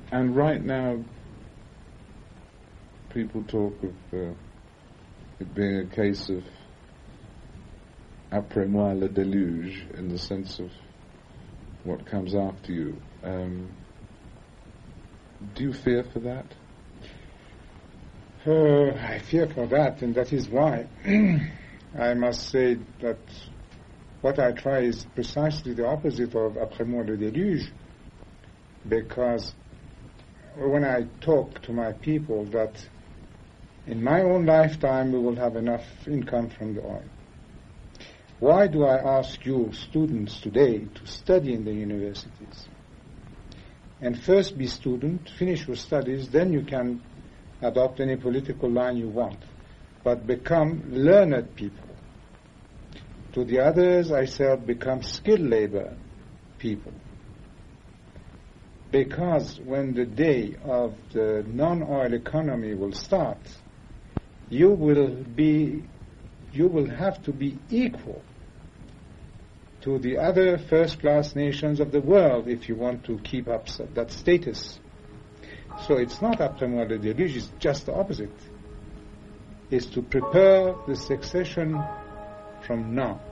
And right now, people talk of it being a case of après moi le déluge, in the sense of what comes after you. Do you fear for that? I fear for that, and that is why I must say that what I try is precisely the opposite of après moi le déluge, because when I talk to my people that in my own lifetime we will have enough income from the oil, why do I ask you students today to study in the universities? And first be student, finish your studies, then you can adopt any political line you want. But become learned people. To the others, I said, become skilled labor people. Because when the day of the non-oil economy will start, you will have to be equal to the other first-class nations of the world if you want to keep up that status. So it's not après moi le déluge, it's just the opposite. It's to prepare the succession from now.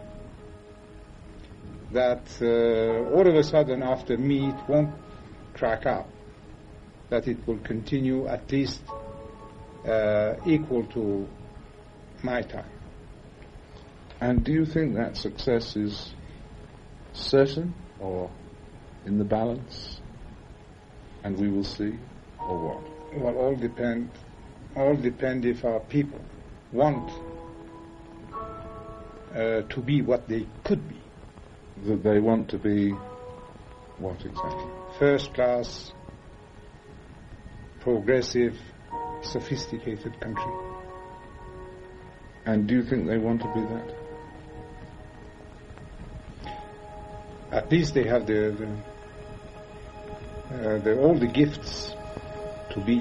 That all of a sudden after me it won't crack up. That it will continue at least equal to my time. And do you think that success is certain or in the balance, and we will see, or what? Well, all depend if our people want to be what they could be. That they want to be what exactly? First class, progressive, sophisticated country. And do you think they want to be that? At least they have all the gifts to be